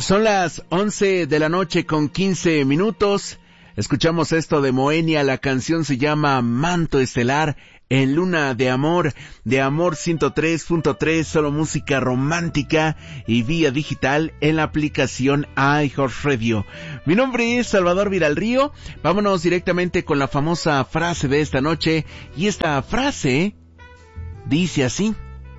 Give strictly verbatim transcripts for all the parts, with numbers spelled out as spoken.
Son las once de la noche con quince minutos. Escuchamos esto de Moenia, la canción se llama Manto Estelar en Luna de Amor, de Amor ciento tres punto tres, solo música romántica y vía digital en la aplicación iHeartRadio. Mi nombre es Salvador Viralrío, vámonos directamente con la famosa frase de esta noche, y esta frase dice así: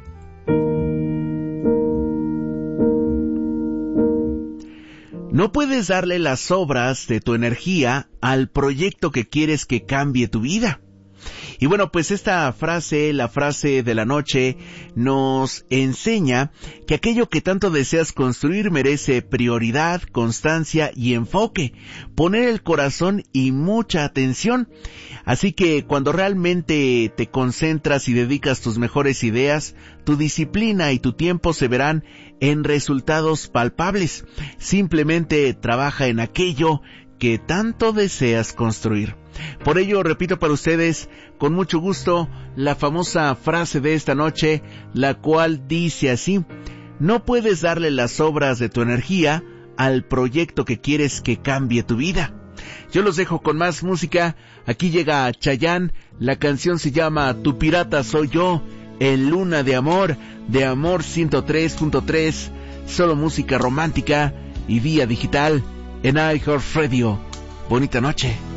no puedes darle las sobras de tu energía al proyecto que quieres que cambie tu vida. Y bueno, pues esta frase, la frase de la noche, nos enseña que aquello que tanto deseas construir merece prioridad, constancia y enfoque, poner el corazón y mucha atención. Así que cuando realmente te concentras y dedicas tus mejores ideas, tu disciplina y tu tiempo se verán en resultados palpables. Simplemente trabaja en aquello que tanto deseas construir. Por ello, repito para ustedes con mucho gusto la famosa frase de esta noche, la cual dice así: no puedes darle las obras de tu energía al proyecto que quieres que cambie tu vida. Yo los dejo con más música. Aquí llega Chayanne, la canción se llama Tu Pirata Soy Yo, en Luna de Amor, de Amor ciento tres punto tres, solo música romántica y vía digital en iHeartRadio. Bonita noche.